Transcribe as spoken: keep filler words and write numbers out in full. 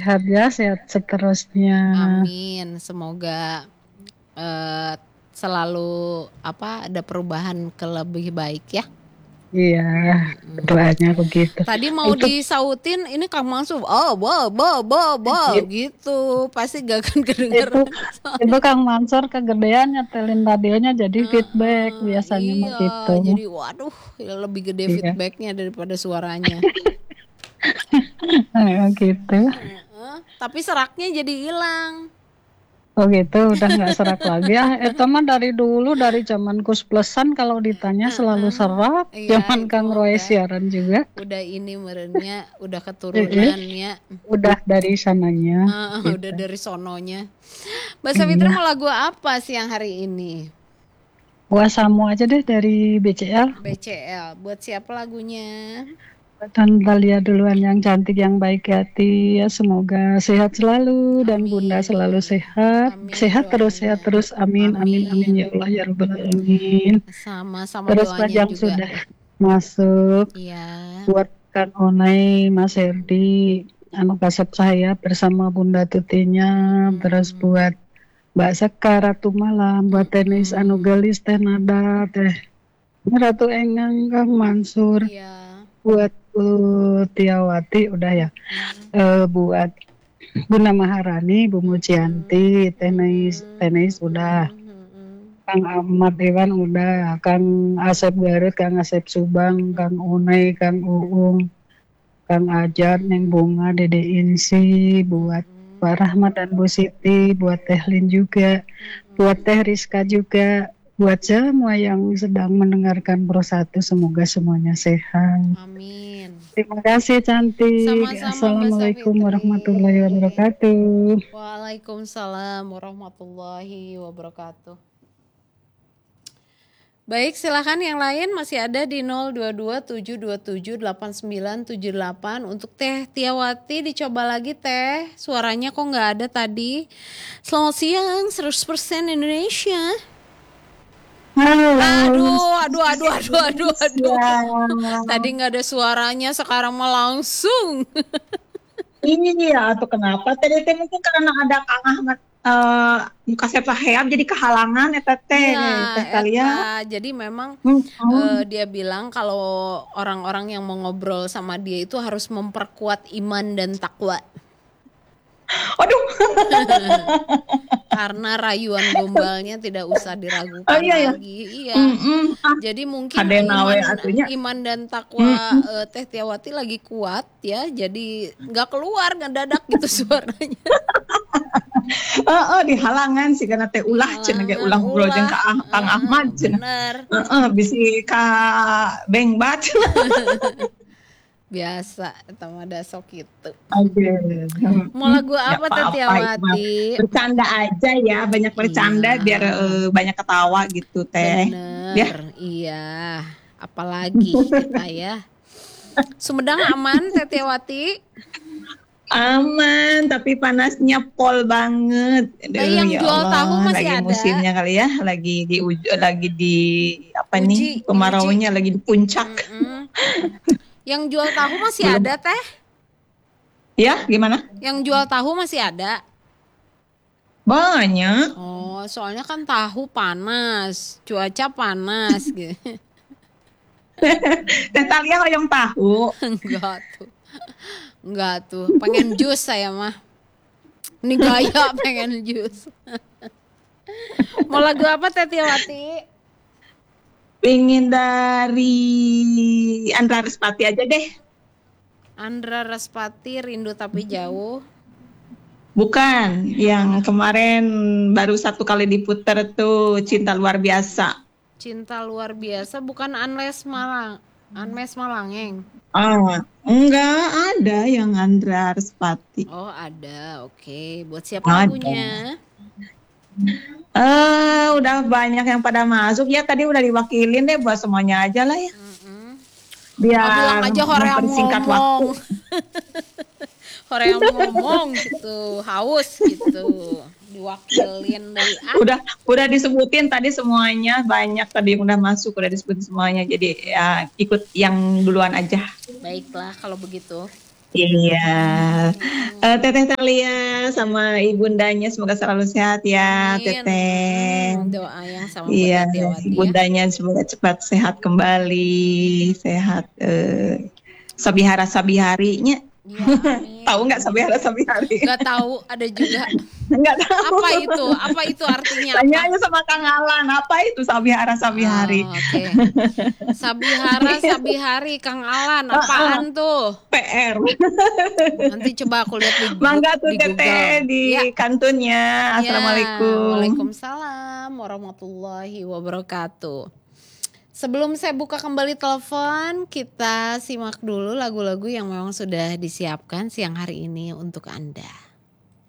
sehat ya, sehat seterusnya. Amin. Semoga uh, selalu apa ada perubahan ke lebih baik ya. Iya, doanya begitu. Tadi mau Itu, disautin, ini Kang Mansur, oh, bo, bo, bo, bo, gitu. Pasti gak akan kedengeran. itu, itu Kang Mansur kegedean nyetelin radionya jadi Uh, feedback uh, biasanya mah iya, gitu. jadi waduh, lebih gede Iya. feedbacknya daripada suaranya. Nah, gitu. Uh, uh, tapi seraknya jadi hilang. Oh gitu, udah nggak serak lagi ya. Itu mah dari dulu, dari zaman Kus Plusan kalau ditanya selalu serak. Iya, Zaman itu Kang mah Roy udah siaran juga. udah ini merenya, udah Eh, keturunan ya. Udah dari sananya. Uh, gitu. Udah dari sononya. Mbak Savitri Iya. mau lagu apa siang hari ini? Gua Samu aja deh dari B C L. B C L. Buat siapa lagunya? Dan Dahlia duluan yang cantik, yang baik hati ya, semoga sehat selalu dan Amin. Bunda selalu sehat. Amin Sehat terus, doanya. sehat terus. Amin, amin, amin, Amin. ya Allah ya Rabbal alamin. Sama-sama Terus doanya Pajang juga. sudah masuk. Iya. Buat Kang Onai, Mas Herdi, anak kasep saya bersama Bunda Tutinya. Terus buat Mbak Sekar Ratu Malam, buat tenis anu gelis teh Nada teh Ratu Engang, Kang Mansur. Iya. Buat uh, Tiawati udah ya. Uh, buat Bunda Maharani, Bu Mucianti, tenis tenis udah. Kang Ahmad Iwan udah, Kang Asep Garut, Kang Asep Subang, Kang Unai, Kang Uung, Kang Ajat, Neng Bunga, Dede Insi, buat Pak Rahmat dan Bu Siti, buat Teh Lin juga, buat Teh Rizka juga, buat semua yang sedang mendengarkan Pro Satu, semoga semuanya sehat. Amin. Terima kasih cantik. Sama-sama, Assalamualaikum Mbak Savitri. warahmatullahi wabarakatuh. Waalaikumsalam warahmatullahi wabarakatuh. Baik, silakan yang lain masih ada di nol dua dua tujuh dua tujuh delapan sembilan tujuh delapan. Untuk Teh Tiawati dicoba lagi Teh. Suaranya kok nggak ada tadi. Selamat siang, seratus persen Indonesia. Halo. Aduh, aduh, aduh, aduh, aduh, aduh. Tadi nggak ada suaranya, sekarang mah langsung. Iya, atau kenapa? Tadi teh mungkin karena ada Kang Ahmad uh, muka saya hayam jadi kehalangan eta teh Ya, teh kalian. Jadi memang Hmm. uh, dia bilang kalau orang-orang yang mau ngobrol sama dia itu harus memperkuat iman dan takwa. Aduh. Karena rayuan gombalnya tidak usah diragukan Oh, iya, iya. lagi. Iya. Mm-mm. Ah, Jadi mungkin Hadena we iman, atunya. iman dan takwa uh, Teh Tiawati lagi kuat ya. Jadi nggak keluar ngedadak gitu suaranya. Heeh, dihalangan sih karena teh ulah cenah ge ulah ngobrol jeung ka Ah- Kang Ahmad cenah. Bener. Heeh, bisi ka bengbat. Biasa eta mah da sok kitu. Aduh. Mau lagu Ya, apa Teh apa-apa, Tiawati? Bercanda aja ya, banyak bercanda Iya. biar eh, banyak ketawa gitu teh. Bener, Ya. iya. Apalagi kita ya. Sumedang aman Teh Tiawati? Aman, tapi panasnya pol banget. Aduh, Nah, yang ya jual Allah, tahu masih lagi ada? musimnya kali ya, lagi di uj- lagi di apa Uji, nih kemaraunya lagi di puncak. Mm-mm. Yang jual tahu masih Belum. ada Teh? Ya, gimana? Yang jual tahu masih ada? Banyak. Oh, soalnya kan tahu panas, cuaca panas gitu. Teh Talia hoyong tahu. Enggak tuh. Enggak tuh. Pengen jus saya mah. Ini gaya pengen jus. Mau lagu apa Teh Tiawati? Pingin dari Andra Respati aja deh. Andra Respati, Rindu Tapi Jauh. Bukan, yang kemarin baru satu kali diputar tuh Cinta Luar Biasa. Cinta Luar Biasa, bukan Unles Malang. Unmes Malangeng. Ah, enggak ada yang Andra Respati. Oh ada, oke. Buat siapa Ada. lagunya? Eh, udah banyak yang pada masuk ya, tadi udah diwakilin deh buat semuanya aja lah ya. Mm-mm. Biar Oh, bilang aja orang yang mempersingkat ngomong. waktu. Orang yang ngomong gitu, haus gitu. Diwakilin dari ah. Udah udah disebutin tadi semuanya, banyak tadi yang udah masuk, udah disebutin semuanya. Jadi ya ikut yang duluan aja. Baiklah kalau begitu. Iya. Hmm. Eh, Teteh Talia sama ibundanya semoga selalu sehat ya, Amin. Teteh. Hmm, doa yang sama buat Iya, Teh Tiawati ya. ibundanya semoga cepat sehat kembali, sehat. Eh, sabihara sabiharinya. Iya, amin. Tahu nggak Amin. sabihara sabihari? Gak tahu, ada juga. Nggak tahu. Apa itu? Apa itu artinya Tanya apa? aja sama Kang Alan, apa itu sabihara sabihari? Oh, oke. Sabihara, Sabihari, Kang Alan, apaan tuh? P R. Nanti coba aku lihat di, Mangga tuh di Teteh Google. di Ya, kantunnya. ya. Assalamualaikum. Waalaikumsalam warahmatullahi wabarakatuh. Sebelum saya buka kembali telepon, kita simak dulu lagu-lagu yang memang sudah disiapkan siang hari ini untuk Anda.